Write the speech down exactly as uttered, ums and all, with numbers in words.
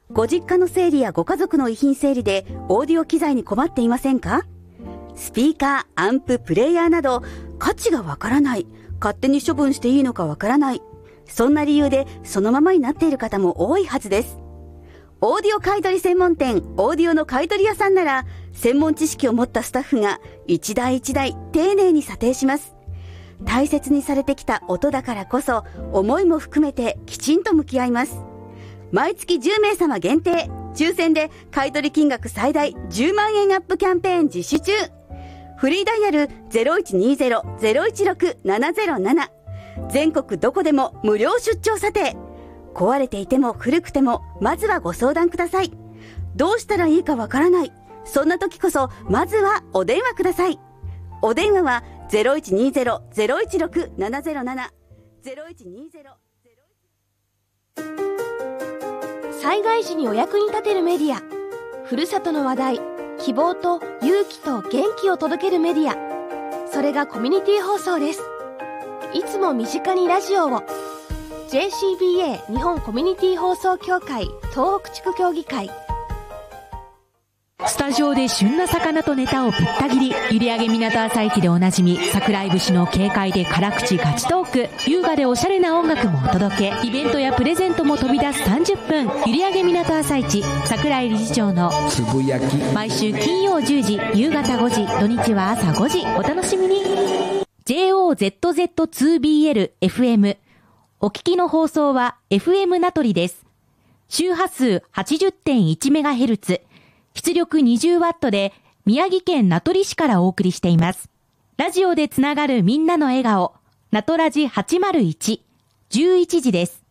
ご実家の整理やご家族の遺品整理でオーディオ機材に困っていませんか？スピーカー、アンプ、プレイヤーなど価値がわからない、勝手に処分していいのかわからない、そんな理由でそのままになっている方も多いはずです。オーディオ買取専門店オーディオの買取屋さんなら、専門知識を持ったスタッフが一台一台丁寧に査定します。大切にされてきた音だからこそ、思いも含めてきちんと向き合います。毎月じゅうめいさま限定、抽選で買取金額最大じゅうまんえんアップキャンペーン実施中。フリーダイヤル ゼロいちにゼロ ゼロいちろく ななゼロなな、全国どこでも無料出張査定。壊れていても古くても、まずはご相談ください。どうしたらいいかわからない、そんな時こそまずはお電話ください。お電話は ゼロいちにゼロ ゼロいちろく ななゼロなな ゼロいちにゼロ。 災害時にお役に立てるメディア、ふるさとの話題、希望と勇気と元気を届けるメディア、それがコミュニティ放送です。いつも身近にラジオを。 ジェーシービーエー 日本コミュニティ放送協会東北地区協議会。 スタジオで旬な魚とネタをぶった切り、閖上港朝市でおなじみ桜井節の軽快で辛口ガチトーク、優雅でおしゃれな音楽もお届け、イベントやプレゼントも飛び出すさんじゅっぷん、閖上港朝市桜井理事長のつぶやき、毎週金曜じゅうじ、夕方ごじ、土日は朝ごじ、お楽しみに。 ジェイオーゼットゼットツービーエルエフエム、 お聞きの放送は エフエム 名取です。周波数 はちじゅってんいちメガヘルツ、出力にじゅうワットで宮城県名取市からお送りしています。ラジオでつながるみんなの笑顔、名取ラジはちまるいち、じゅういちじです。